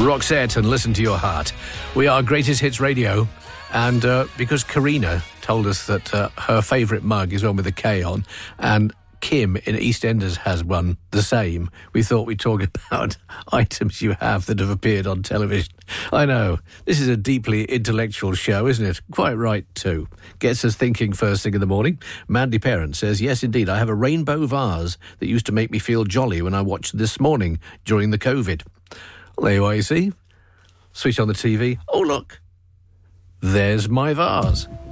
Roxette and Listen to Your Heart. We are Greatest Hits Radio, and because Karina told us that her favourite mug is one with a K on, and Kim in EastEnders has one the same, we thought we'd talk about items you have that have appeared on television. I know, this is a deeply intellectual show, isn't it? Quite right, too. Gets us thinking first thing in the morning. Mandy Parent says, yes, indeed, I have a rainbow vase that used to make me feel jolly when I watched This Morning during the COVID. Well, there you are, you see. Switch on the TV. Oh, look. There's my vase.